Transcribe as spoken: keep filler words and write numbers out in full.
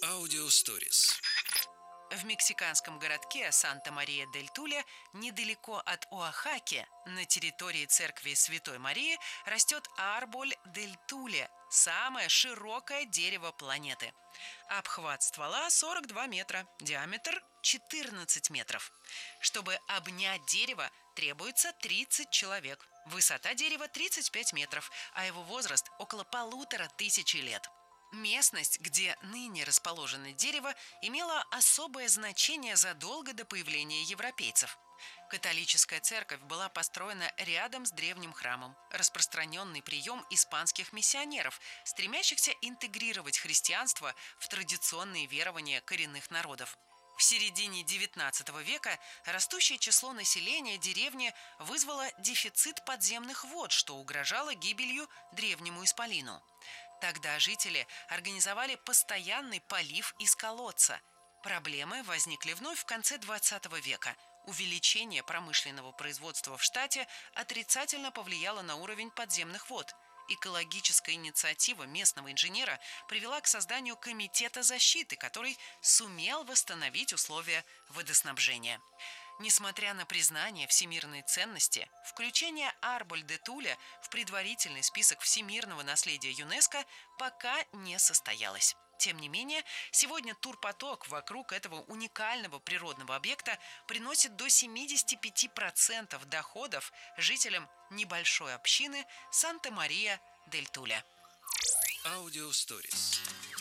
Аудиосторис. В мексиканском городке Санта-Мария-дель-Туле, недалеко от Оахаки, на территории церкви Святой Марии, растет Арболь-дель-Туле, самое широкое дерево планеты. Обхват ствола сорок два метра, диаметр четырнадцать метров. Чтобы обнять дерево, требуется тридцать человек. Высота дерева тридцать пять метров, а его возраст около полутора тысячи лет. Местность, где ныне расположено дерево, имела особое значение задолго до появления европейцев. Католическая церковь была построена рядом с древним храмом, распространенный прием испанских миссионеров, стремящихся интегрировать христианство в традиционные верования коренных народов. В середине девятнадцатого века растущее число населения деревни вызвало дефицит подземных вод, что угрожало гибелью древнему исполину. Тогда жители организовали постоянный полив из колодца. Проблемы возникли вновь в конце двадцатого века. Увеличение промышленного производства в штате отрицательно повлияло на уровень подземных вод. Экологическая инициатива местного инженера привела к созданию комитета защиты, который сумел восстановить условия водоснабжения. Несмотря на признание всемирной ценности, включение Арболь-де-Туля в предварительный список всемирного наследия ЮНЕСКО пока не состоялось. Тем не менее, сегодня турпоток вокруг этого уникального природного объекта приносит до семидесяти пяти процентов доходов жителям небольшой общины Санта-Мария-дель-Туля. Аудиосторис.